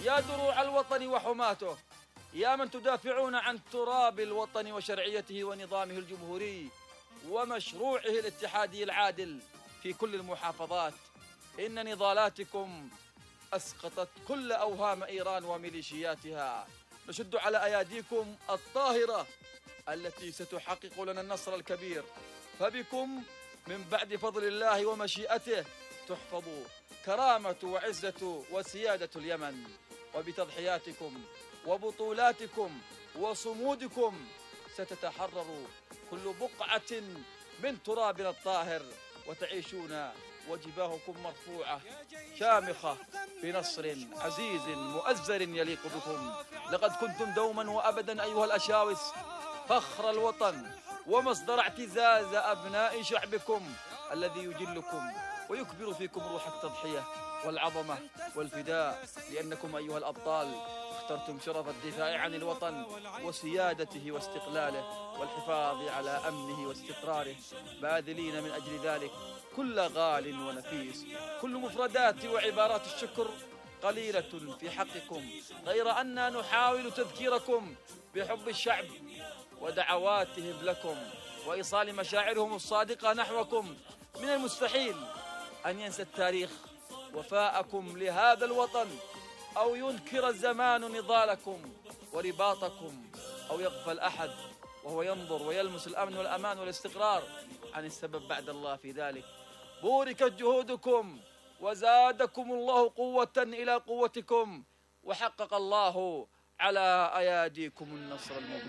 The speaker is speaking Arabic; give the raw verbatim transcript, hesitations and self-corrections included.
يا دروع الوطن وحماته، يا من تدافعون عن تراب الوطن وشرعيته ونظامه الجمهوري ومشروعه الاتحادي العادل في كل المحافظات، إن نضالاتكم أسقطت كل أوهام إيران وميليشياتها. نشد على أياديكم الطاهرة التي ستحقق لنا النصر الكبير، فبكم من بعد فضل الله ومشيئته تحفظ كرامة وعزة وسيادة اليمن، وبتضحياتكم وبطولاتكم وصمودكم ستتحرر كل بقعة من ترابنا الطاهر، وتعيشون وجباهكم مرفوعة شامخة بنصر عزيز مؤزر يليق بكم. لقد كنتم دوما وأبدا أيها الأشاوس فخر الوطن ومصدر اعتزاز أبناء شعبكم الذي يجلكم ويكبر فيكم روح التضحية والعظمة والفداء، لأنكم أيها الأبطال اخترتم شرف الدفاع عن الوطن وسيادته واستقلاله والحفاظ على أمنه واستقراره، باذلين من أجل ذلك كل غال ونفيس. كل مفردات وعبارات الشكر قليلة في حقكم، غير أننا نحاول تذكيركم بحب الشعب ودعواتهم لكم وإيصال مشاعرهم الصادقة نحوكم. من المستحيل أن ينسى التاريخ وفاءكم لهذا الوطن، أو ينكر الزمان نضالكم ورباطكم، أو يغفل أحد وهو ينظر ويلمس الأمن والأمان والاستقرار عن السبب بعد الله في ذلك. بوركت جهودكم وزادكم الله قوة إلى قوتكم، وحقق الله على أياديكم النصر المبين.